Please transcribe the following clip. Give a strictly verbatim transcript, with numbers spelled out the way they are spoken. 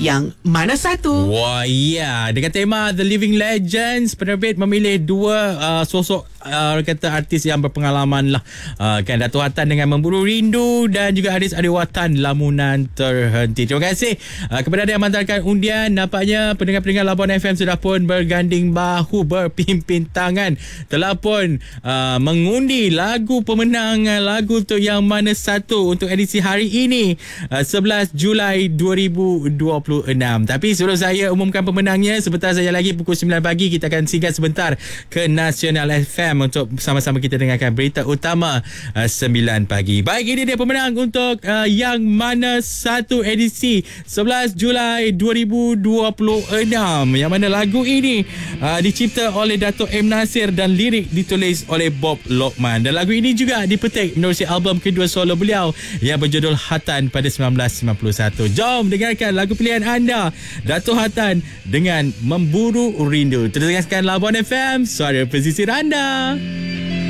yang mana satu? Wah, ya. Dengan tema The Living Legends, penerbit memilih dua uh, sosok uh, kata artis yang berpengalaman lah. Uh, kan Dato' Hatan dengan Memburu Rindu dan juga Haris Adiwatan Lamunan Terhenti. Terima kasih uh, kepada anda yang menghantarkan undian. Nampaknya pendengar-pendengar Labuan F M sudah pun berganding bahu, berpimpin tangan, telah pun uh, mengundi lagu pemenang lagu untuk yang mana satu untuk edisi hari ini, uh, sebelas Julai dua ribu dua puluh enam. Tapi sebelum saya umumkan pemenangnya, sebentar saja lagi pukul sembilan pagi kita akan singgah sebentar ke Nasional F M untuk sama-sama kita dengarkan berita utama uh, sembilan pagi. Baik, ini dia pemenang untuk uh, yang mana satu edisi sebelas Julai dua ribu dua puluh enam, yang mana lagu ini uh, dicipta oleh Dato' M. Nasir dan lirik ditulis oleh Bob Lokman, dan lagu ini juga dipetik menerusi album kedua solo beliau yang berjudul Hatan pada sembilan belas sembilan puluh satu. Jom dengarkan lagu pilihan anda, Dato' Hatan dengan Memburu Rindu. Teruskan Labuan F M, suara pesisir anda.